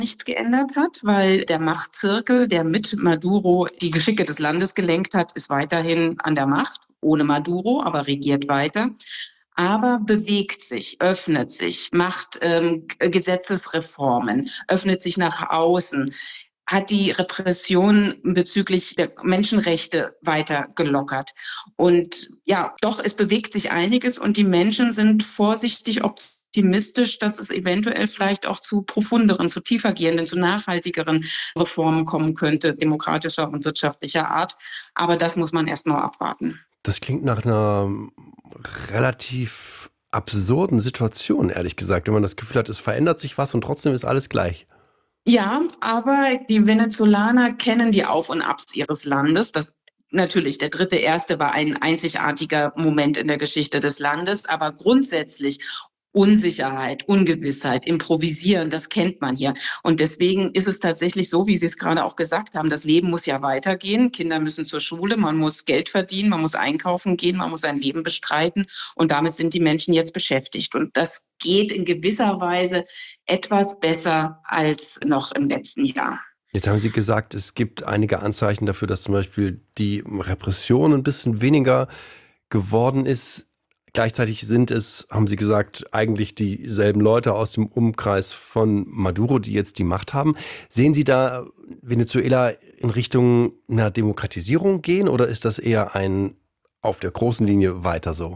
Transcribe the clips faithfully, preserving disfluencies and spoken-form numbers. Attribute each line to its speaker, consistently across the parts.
Speaker 1: nichts geändert hat, weil der Machtzirkel, der mit Maduro die Geschicke des Landes gelenkt hat, ist weiterhin an der Macht, ohne Maduro, aber regiert weiter. Aber bewegt sich, öffnet sich, macht ähm, Gesetzesreformen, öffnet sich nach außen, hat die Repression bezüglich der Menschenrechte weiter gelockert. Und ja, doch, es bewegt sich einiges und die Menschen sind vorsichtig optimistisch, dass es eventuell vielleicht auch zu profunderen, zu tiefergehenden, zu nachhaltigeren Reformen kommen könnte, demokratischer und wirtschaftlicher Art. Aber das muss man erst noch abwarten.
Speaker 2: Das klingt nach einer relativ absurden Situation, ehrlich gesagt, wenn man das Gefühl hat, es verändert sich was und trotzdem ist alles gleich.
Speaker 1: Ja, aber die Venezolaner kennen die Auf- und Abs ihres Landes. Das natürlich, der dritte Erste war ein einzigartiger Moment in der Geschichte des Landes, aber grundsätzlich Unsicherheit, Ungewissheit, Improvisieren, das kennt man hier. Und deswegen ist es tatsächlich so, wie Sie es gerade auch gesagt haben, das Leben muss ja weitergehen. Kinder müssen zur Schule, man muss Geld verdienen, man muss einkaufen gehen, man muss sein Leben bestreiten. Und damit sind die Menschen jetzt beschäftigt. Und das geht in gewisser Weise etwas besser als noch im letzten Jahr.
Speaker 2: Jetzt haben Sie gesagt, es gibt einige Anzeichen dafür, dass zum Beispiel die Repression ein bisschen weniger geworden ist. Gleichzeitig sind es, haben Sie gesagt, eigentlich dieselben Leute aus dem Umkreis von Maduro, die jetzt die Macht haben. Sehen Sie da Venezuela in Richtung einer Demokratisierung gehen oder ist das eher ein auf der großen Linie weiter so?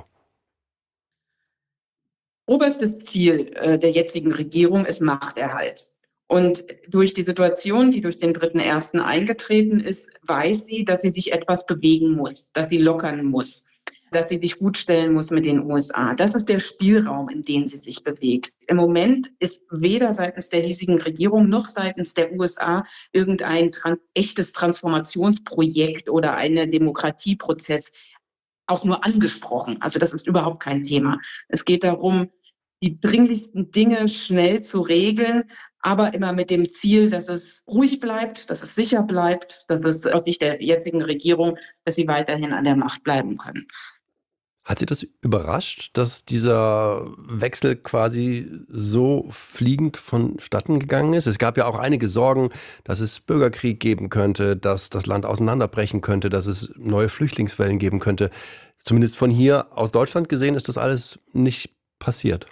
Speaker 1: Oberstes Ziel äh, der jetzigen Regierung ist Machterhalt. Und durch die Situation, die durch den dritten Ersten eingetreten ist, weiß sie, dass sie sich etwas bewegen muss, dass sie lockern muss, dass sie sich gut stellen muss mit den U S A. Das ist der Spielraum, in dem sie sich bewegt. Im Moment ist weder seitens der hiesigen Regierung noch seitens der U S A irgendein tran- echtes Transformationsprojekt oder ein Demokratieprozess auch nur angesprochen. Also das ist überhaupt kein Thema. Es geht darum, die dringlichsten Dinge schnell zu regeln, aber immer mit dem Ziel, dass es ruhig bleibt, dass es sicher bleibt, dass es aus Sicht der jetzigen Regierung, dass sie weiterhin an der Macht bleiben können.
Speaker 2: Hat Sie das überrascht, dass dieser Wechsel quasi so fliegend vonstatten gegangen ist? Es gab ja auch einige Sorgen, dass es Bürgerkrieg geben könnte, dass das Land auseinanderbrechen könnte, dass es neue Flüchtlingswellen geben könnte. Zumindest von hier aus Deutschland gesehen ist das alles nicht passiert.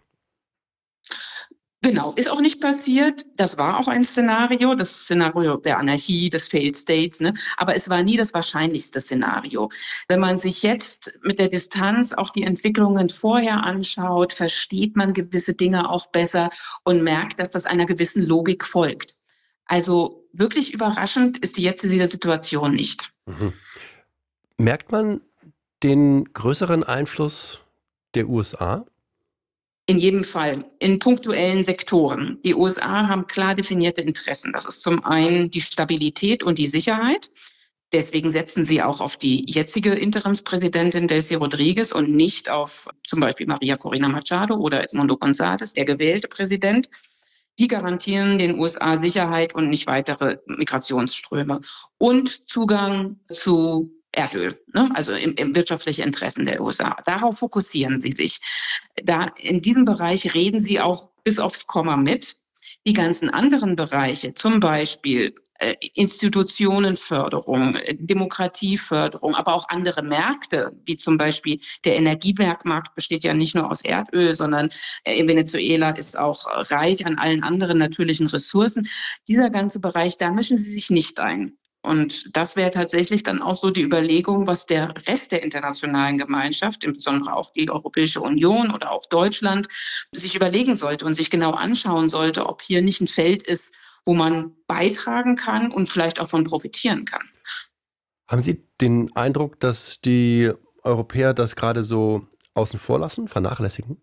Speaker 1: Genau, ist auch nicht passiert. Das war auch ein Szenario, das Szenario der Anarchie, des Failed States, ne? Aber es war nie das wahrscheinlichste Szenario. Wenn man sich jetzt mit der Distanz auch die Entwicklungen vorher anschaut, versteht man gewisse Dinge auch besser und merkt, dass das einer gewissen Logik folgt. Also wirklich überraschend ist die jetzige Situation nicht.
Speaker 2: Mhm. Merkt man den größeren Einfluss der U S A?
Speaker 1: In jedem Fall, in punktuellen Sektoren. Die U S A haben klar definierte Interessen. Das ist zum einen die Stabilität und die Sicherheit. Deswegen setzen sie auch auf die jetzige Interimspräsidentin Delcy Rodriguez und nicht auf zum Beispiel Maria Corina Machado oder Edmundo González, der gewählte Präsident. Die garantieren den U S A Sicherheit und nicht weitere Migrationsströme und Zugang zu Erdöl, ne? Also im, im wirtschaftliche Interessen der U S A. Darauf fokussieren sie sich. Da in diesem Bereich reden sie auch bis aufs Komma mit. Die ganzen anderen Bereiche, zum Beispiel äh, Institutionenförderung, äh, Demokratieförderung, aber auch andere Märkte, wie zum Beispiel der Energiemarkt besteht ja nicht nur aus Erdöl, sondern äh, in Venezuela ist auch reich an allen anderen natürlichen Ressourcen. Dieser ganze Bereich, da mischen sie sich nicht ein. Und das wäre tatsächlich dann auch so die Überlegung, was der Rest der internationalen Gemeinschaft, insbesondere auch die Europäische Union oder auch Deutschland, sich überlegen sollte und sich genau anschauen sollte, ob hier nicht ein Feld ist, wo man beitragen kann und vielleicht auch von profitieren kann.
Speaker 2: Haben Sie den Eindruck, dass die Europäer das gerade so außen vor lassen, vernachlässigen?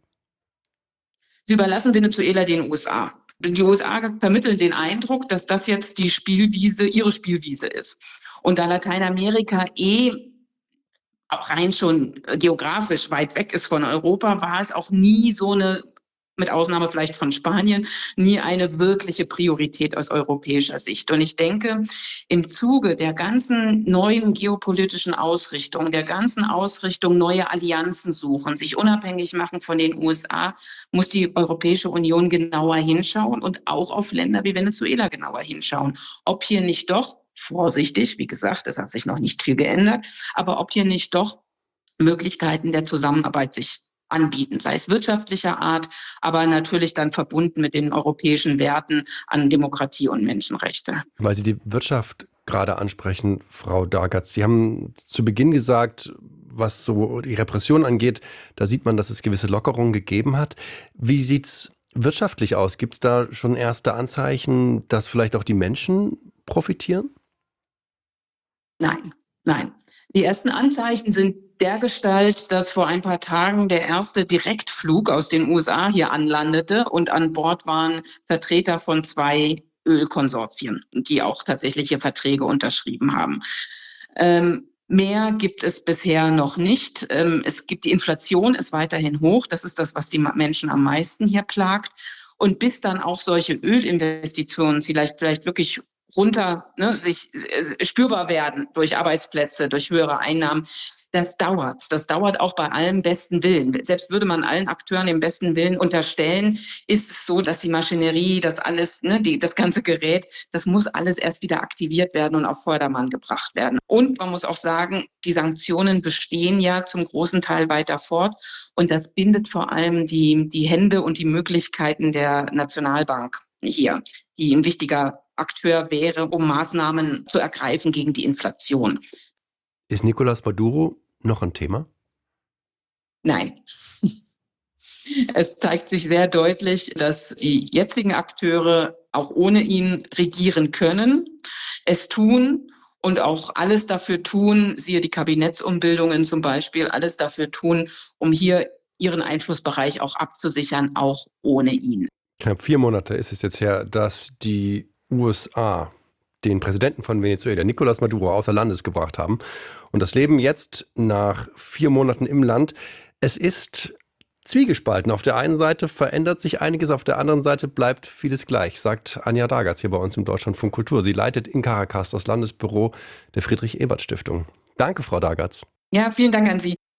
Speaker 1: Sie überlassen Venezuela den U S A. Die U S A vermitteln den Eindruck, dass das jetzt die Spielwiese, ihre Spielwiese ist. Und da Lateinamerika eh auch rein schon geografisch weit weg ist von Europa, war es auch nie so eine mit Ausnahme vielleicht von Spanien, nie eine wirkliche Priorität aus europäischer Sicht. Und ich denke, im Zuge der ganzen neuen geopolitischen Ausrichtung, der ganzen Ausrichtung, neue Allianzen suchen, sich unabhängig machen von den U S A, muss die Europäische Union genauer hinschauen und auch auf Länder wie Venezuela genauer hinschauen. Ob hier nicht doch, vorsichtig, wie gesagt, es hat sich noch nicht viel geändert, aber ob hier nicht doch Möglichkeiten der Zusammenarbeit sich anbieten, sei es wirtschaftlicher Art, aber natürlich dann verbunden mit den europäischen Werten an Demokratie und Menschenrechte.
Speaker 2: Weil Sie die Wirtschaft gerade ansprechen, Frau Dargatz, Sie haben zu Beginn gesagt, was so die Repression angeht, da sieht man, dass es gewisse Lockerungen gegeben hat. Wie sieht es wirtschaftlich aus? Gibt es da schon erste Anzeichen, dass vielleicht auch die Menschen profitieren?
Speaker 1: Nein, nein. Die ersten Anzeichen sind dergestalt, dass vor ein paar Tagen der erste Direktflug aus den U S A hier anlandete und an Bord waren Vertreter von zwei Ölkonsortien, die auch tatsächlich hier Verträge unterschrieben haben. Ähm, mehr gibt es bisher noch nicht. Ähm, es gibt die Inflation, ist weiterhin hoch. Das ist das, was die Menschen am meisten hier plagt. Und bis dann auch solche Ölinvestitionen vielleicht, vielleicht wirklich runter, ne, sich äh, spürbar werden durch Arbeitsplätze, durch höhere Einnahmen. Das dauert. Das dauert auch bei allem besten Willen. Selbst würde man allen Akteuren den besten Willen unterstellen, ist es so, dass die Maschinerie, das alles, ne, die, das ganze Gerät, das muss alles erst wieder aktiviert werden und auf Vordermann gebracht werden. Und man muss auch sagen, die Sanktionen bestehen ja zum großen Teil weiter fort. Und das bindet vor allem die, die Hände und die Möglichkeiten der Nationalbank hier, die ein wichtiger Akteur wäre, um Maßnahmen zu ergreifen gegen die Inflation.
Speaker 2: Ist Nicolás Maduro noch ein Thema?
Speaker 1: Nein. Es zeigt sich sehr deutlich, dass die jetzigen Akteure auch ohne ihn regieren können, es tun und auch alles dafür tun, siehe die Kabinettsumbildungen zum Beispiel, alles dafür tun, um hier ihren Einflussbereich auch abzusichern, auch ohne ihn.
Speaker 2: Knapp vier Monate ist es jetzt her, dass die U S A den Präsidenten von Venezuela, Nicolás Maduro, außer Landes gebracht haben. Und das Leben jetzt nach vier Monaten im Land, es ist zwiegespalten. Auf der einen Seite verändert sich einiges, auf der anderen Seite bleibt vieles gleich, sagt Anja Dargatz hier bei uns im Deutschlandfunk Kultur. Sie leitet in Caracas das Landesbüro der Friedrich-Ebert-Stiftung. Danke, Frau Dargatz.
Speaker 1: Ja, vielen Dank an Sie.